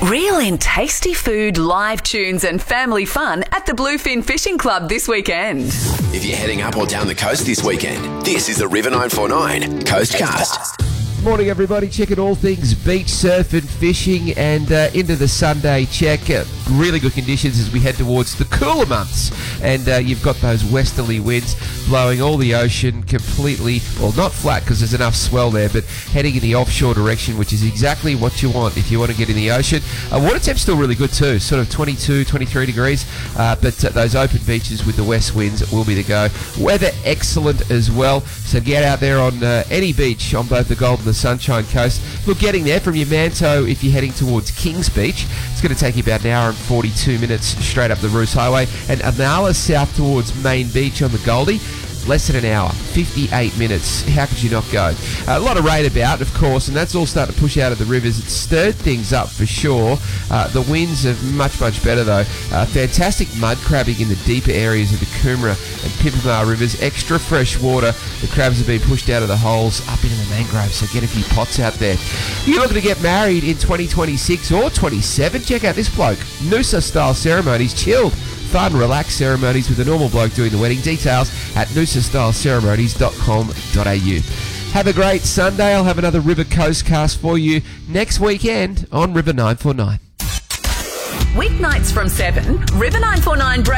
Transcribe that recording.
Reel in tasty food, live tunes and family fun at the Bluefin Fishing Club this weekend. If you're heading up or down the coast this weekend, this is the River 949 Coastcast. Morning, everybody. Checking all things beach, surf and fishing, and into the Sunday check. Really good conditions as we head towards the cooler months. And you've got those westerly winds blowing all the ocean completely, well, not flat because there's enough swell there, but heading in the offshore direction, which is exactly what you want if you want to get in the ocean. Water temp's still really good too, sort of 22, 23 degrees, but those open beaches with the west winds will be the go. Weather excellent as well, so get out there on any beach on both the Gold and the Sunshine Coast. Look, getting there from your Manto, if you're heading towards Kings Beach, it's going to take you about an hour and 42 minutes straight up the Roos Highway, and Anala south towards Main Beach on the Goldie, less than an hour, 58 minutes. How could you not go? A lot of rain about, of course, and that's all starting to push out of the rivers. It's stirred things up for sure. The winds are much, much better though. Fantastic mud crabbing in the deeper areas of the Coomera and Pimpamar rivers. Extra fresh water. The crabs have been pushed out of the holes up into the mangroves, so get a few pots out there. You're looking to get married in 2026 or 27? Check out this bloke. Noosa style ceremonies, chilled, fun, relaxed ceremonies with a normal bloke doing the wedding. Details at noosastyleceremonies.com.au. Have a great Sunday. I'll have another River Coastcast for you next weekend on River 949. Weeknights from 7, River 949